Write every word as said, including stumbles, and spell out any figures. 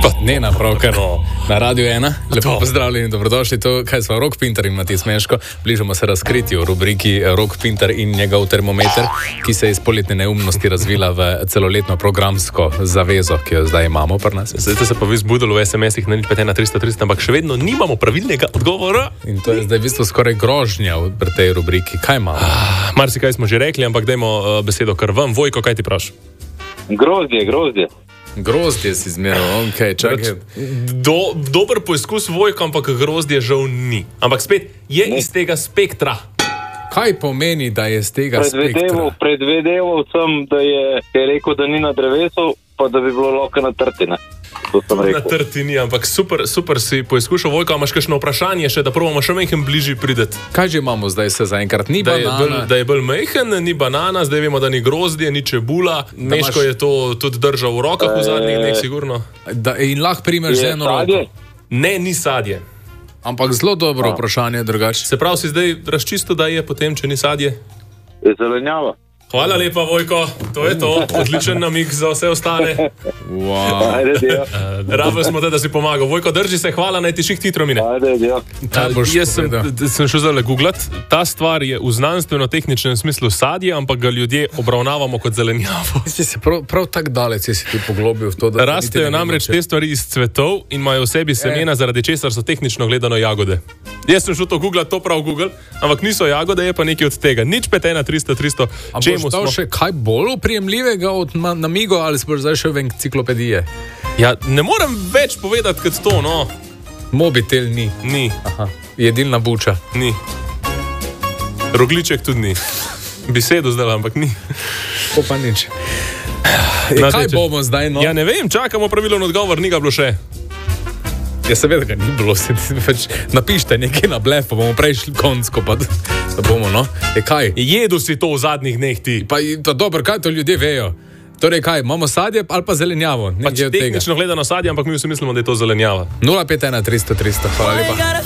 Pa ne napravkar na Radio ena. Lepo pozdravljeni in dobrodošli. To, kaj smo, Rok Pintar in Mati Smeško. Bližamo se razkritju v rubriki Rok Pintar in njegov termometer, ki se je iz poletne neumnosti razvila v celoletno programsko zavezo, ki jo zdaj imamo pri nas. Zdaj ste se pa vi zbudili v es em esih na nič pet ena tristo tristo, ampak še vedno nimamo pravilnega odgovora. In to je zdaj v bistvu skoraj grožnja pri tej rubriki. Kaj imamo? Ah, marsikaj smo že rekli, ampak dajmo uh, besedo kar vam. Vojko, kaj ti praš? Grozdje, grozdje. Grozdje si zmeral, ok, čakaj. Do, dober poizkus Vojko, ampak grozdje žal ni. Ampak spet je ne. Iz tega spektra. Kaj pomeni, da je iz tega predvedeval, spektra? Predvedeval sem, da je, je rekel, da ni na drevesu, pa da bi bilo lahko na trtine. Na trtini, ampak super, super si poizkušal. Vojko, imaš kakšno vprašanje še, da probamo še mehen bližje prideti? Kaj že imamo zdaj se zaenkrat? Ni da banana. Je bolj, da je bolj mehen, ni banana, zdaj vemo, da ni grozdje, ni čebula. Meško je to tudi držal v rokah v zadnjih dneh, sigurno. Da, in lahko primeš z eno roko. Ne, ni sadje. Ampak zelo dobro vprašanje, drugače. Se pravi, si zdaj razčisto, da je potem, če ni sadje? Je zelenjava. Hvala lepa, Vojko, to je to, odličen namig za vse ostale. Wow. Rabili smo te, da si pomagal. Vojko, drži se, hvala, naj ti ših hitro mine. Ajde, ja. Jaz sem, sem šel zdaj googlat, ta stvar je v znanstveno-tehničnem smislu sadje, ampak ga ljudje obravnavamo kot zelenjavo. Si se prav, prav tak dalec si ti poglobil v to, da... Rastejo namreč te stvari iz cvetov in imajo v sebi semena, zaradi česar so tehnično gledano jagode. Jaz sem šel to googlat, to prav Google, ampak niso jagode, je pa nekaj od tega. Nič pet ena tristo tristo. Smo... še kaj bolj oprijemljivega od namigo ali si boš zdaj še v enciklopedije? Ja, ne morem več povedati kot to, no. Mobitel ni. Ni. Aha. Jedilna buča. Ni. Rogliček tudi ni. Besedo zdaj, ampak ni. To pa nič. E, kaj teče? Bomo zdaj, no? Ja, ne vem, čakamo pravilen odgovor, ni ga bilo še. Ja, seveda ga ni bilo, pač napište nekaj na blef, pa bomo prejšli konsko, pa da bomo, no. E kaj? Jedu si to v zadnjih dneh ti. Pa to dobro, kaj to ljudje vejo? Torej kaj, imamo sadje ali pa zelenjavo? Pač tehnično gledano sadje, ampak mi vsi mislimo, da je to zelenjava. nula pet ena tristo tristo, hvala lepa.